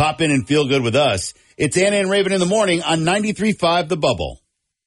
pop in and feel good with us. It's Anna and Raven in the morning on 93.5 The Bubble.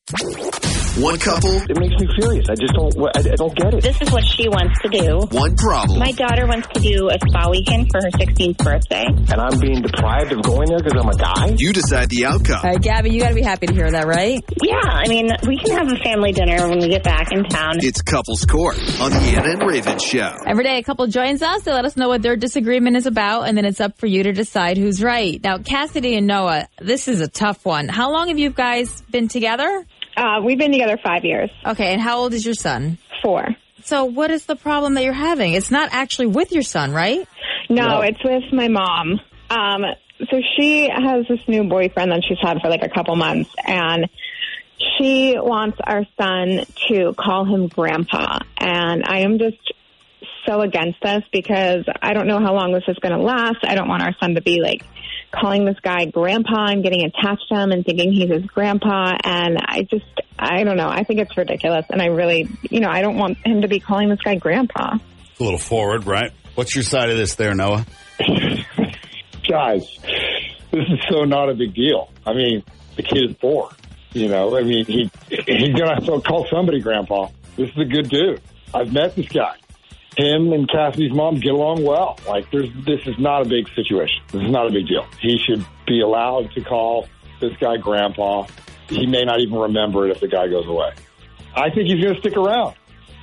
One couple. It makes me furious. I don't get it. This is what she wants to do. One problem. My daughter wants to do a spa weekend for her 16th birthday. And I'm being deprived of going there because I'm a guy? You decide the outcome. All right, Gabby, you got to be happy to hear that, right? Yeah, I mean, we can have a family dinner when we get back in town. It's Couples Court on the Anna and Raven Show. Every day a couple joins us. They let us know what their disagreement is about, and then it's up for you to decide who's right. Now, Cassidy and Noah, this is a tough one. How long have you guys been together? We've been together 5 years. Okay, and how old is your son? 4. So what is the problem that you're having? It's not actually with your son, right? No, it's with my mom. So she has this new boyfriend that she's had for like a couple months, and she wants our son to call him grandpa. And I am just so against this because I don't know how long this is going to last. I don't want our son to be like calling this guy grandpa and getting attached to him and thinking he's his grandpa. And I don't know. I think it's ridiculous. And I really, I don't want him to be calling this guy grandpa. It's a little forward, right? What's your side of this there, Noah? Guys, this is so not a big deal. I mean, the kid is 4. He's going to call somebody grandpa. This is a good dude. I've met this guy. Him and Cassidy's mom get along well. This is not a big situation. This is not a big deal. He should be allowed to call this guy grandpa. He may not even remember it if the guy goes away. I think he's going to stick around.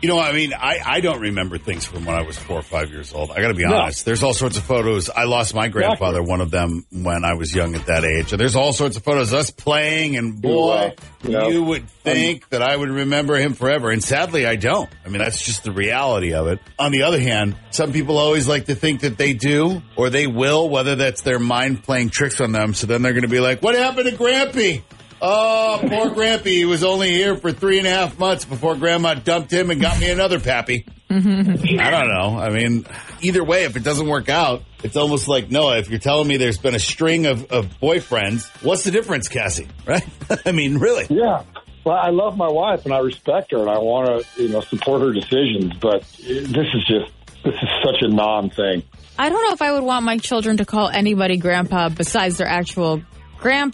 I don't remember things from when I was 4 or 5 years old. I got to be honest. There's all sorts of photos. I lost my grandfather, one of them, when I was young at that age. And there's all sorts of photos of us playing, and boy, you would think that I would remember him forever. And sadly, I don't. I mean, that's just the reality of it. On the other hand, some people always like to think that they do, or they will, whether that's their mind playing tricks on them. So then they're going to be like, what happened to Grampy? Oh, poor Grampy. He was only here for 3.5 months before Grandma dumped him and got me another pappy. I don't know. I mean, either way, if it doesn't work out, it's almost like, Noah, if you're telling me there's been a string of boyfriends, what's the difference, Cassie? Right? I mean, really? Yeah. Well, I love my wife and I respect her and I want to, support her decisions. But this is such a non-thing. I don't know if I would want my children to call anybody grandpa besides their actual grandpa.